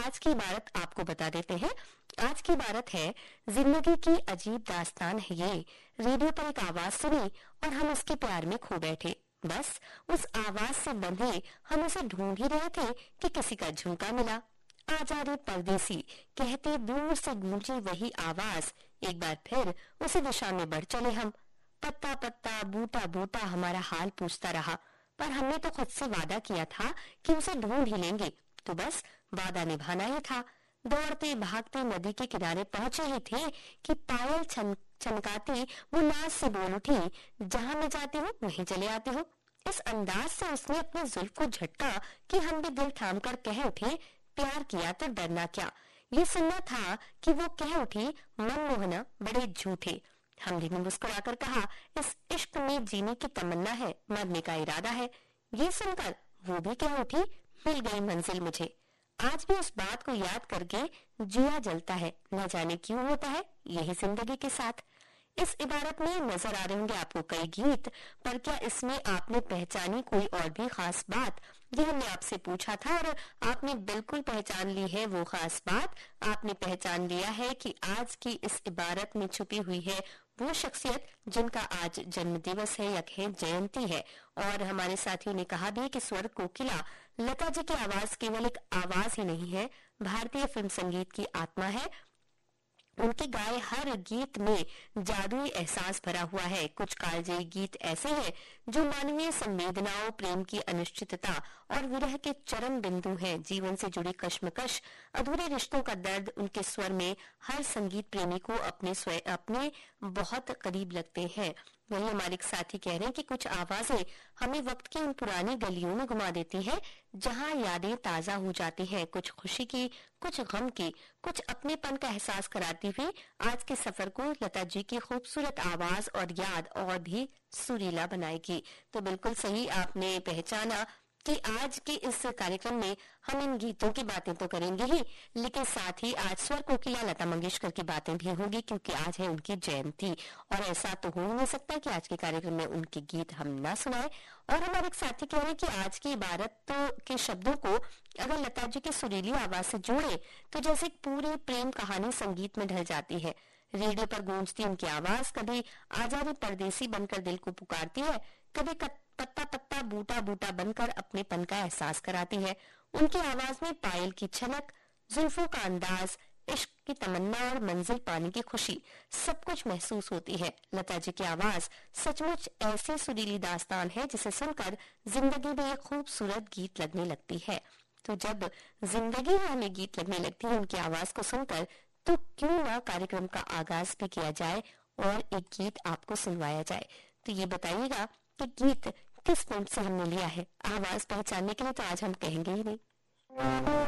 आज की इबारत आपको बता देते हैं। आज की इबारत है, जिंदगी की अजीब दास्तान है ये, रेडियो पर एक आवाज सुनी और हम उसके प्यार में खो बैठे। बस उस आवाज से बंधे हम उसे ढूंढ ही रहे थे कि किसी का झुमका मिला। आजा रे परदेसी कहते दूर से गूंजी वही आवाज, एक बार फिर उसी दिशा में बढ़ चले हम। पत्ता पत्ता बूटा बूटा हमारा हाल पूछता रहा, पर हमने तो खुद से वादा किया था कि उसे ढूंढ ही लेंगे, तो बस वादा निभाना ही था। दौड़ते भागते नदी के किनारे पहुंचे ही थे कि पायल चमकाती वो नाज से बोल उठी, जहां मैं जाती हूँ वहीं चले आते हो। इस अंदाज से उसने अपने जुल्फ को झटका कि हम भी दिल थाम कर कह उठे, प्यार किया तो डरना क्या। ये सुनना था कि वो कह उठी, मनमोहना बड़े झूठे। हमने भी मुस्कुराकर कहा, इस इश्क में जीने की तमन्ना है, मरने का इरादा है। ये सुनकर वो भी कह उठी, मिल गई मंजिल मुझे। आज भी उस बात को याद करके जिया जलता है, न जाने क्यों होता है यही जिंदगी के साथ। इस इबारत में नजर आ रहे होंगे आपको कई गीत, पर क्या इसमें आपने पहचानी कोई और भी खास बात? ये हमने आपसे पूछा था और आपने बिल्कुल पहचान ली है वो खास बात। आपने पहचान लिया है कि आज की इस इबारत में छुपी हुई है वो शख्सियत जिनका आज जन्म दिवस है या कहें जयंती है। और हमारे साथियों ने कहा भी है कि स्वर कोकिला लता जी की आवाज केवल एक आवाज ही नहीं है, भारतीय फिल्म संगीत की आत्मा है। उनके गाए हर गीत में जादुई एहसास भरा हुआ है। कुछ कालजयी गीत ऐसे हैं जो मानवीय संवेदनाओं, प्रेम की अनिश्चितता और विरह के चरम बिंदु हैं। जीवन से जुड़ी कश्मकश, अधूरे रिश्तों का दर्द उनके स्वर में हर संगीत प्रेमी को अपने बहुत करीब लगते हैं। वही हमारे एक साथी कह रहे हैं कि कुछ आवाजें हमें वक्त की उन पुरानी गलियों में घुमा देती हैं जहां यादें ताजा हो जाती हैं, कुछ खुशी की, कुछ गम की, कुछ अपनेपन का एहसास कराती हुई आज के सफर को लता जी की खूबसूरत आवाज और याद और भी सुरीला बनाएगी। तो बिल्कुल सही आपने पहचाना कि आज के इस कार्यक्रम में हम इन गीतों की बातें तो करेंगे ही, लेकिन साथ ही आज स्वर कोकिला लता मंगेशकर की बातें भी होंगी, क्योंकि आज है उनकी जयंती। और ऐसा तो हो नहीं सकता कि आज के कार्यक्रम में उनके गीत हम ना सुनाए। और हमारे एक साथी कह रहे हैं कि आज की इबारत के शब्दों को अगर लता जी की सुरीली आवाज से जोड़े तो जैसे पूरी प्रेम कहानी संगीत में ढल जाती है। रेडियो पर गूंजती उनकी आवाज कभी आजा रे परदेसी बनकर दिल को पुकारती है, कभी पत्ता पत्ता बूटा बूटा बनकर अपनेपन का एहसास कराती है। उनकी आवाज में पायल की छनक, जुल्फों का अंदाज, इश्क की तमन्ना और मंजिल पाने की खुशी सब कुछ महसूस होती है। लता जी की आवाज सचमुच ऐसी सुरीली दास्तान है जिसे सुनकर जिंदगी में एक खूबसूरत गीत लगने लगती है। तो जब जिंदगी में हमें गीत लगने लगती है उनकी आवाज को सुनकर, तो क्यों ना कार्यक्रम का आगाज भी किया जाए और एक गीत आपको सुनवाया जाए। तो ये बताइएगा कि गीत किस फिल्म से हमने लिया है। आवाज पहचानने के लिए तो आज हम कहेंगे ही नहीं।